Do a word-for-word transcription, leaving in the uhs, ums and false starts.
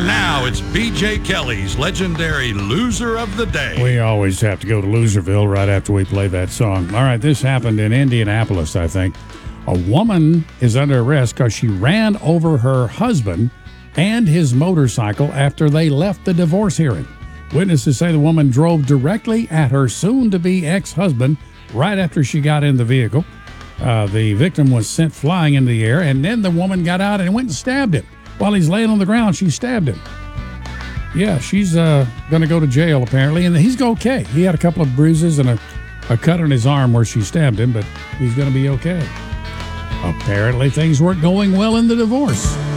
And now it's B J Kelly's legendary Loser of the Day. We always have to go to Loserville right after we play that song. All right, this happened in Indianapolis, I think. A woman is under arrest because she ran over her husband and his motorcycle after they left the divorce hearing. Witnesses say the woman drove directly at her soon-to-be ex-husband right after she got in the vehicle. Uh, the victim was sent flying into the air, and then the woman got out and went and stabbed him. While he's laying on the ground, she stabbed him. Yeah, she's uh, going to go to jail, apparently, and he's okay. He had a couple of bruises and a, a cut on his arm where she stabbed him, but he's going to be okay. Apparently, things weren't going well in the divorce.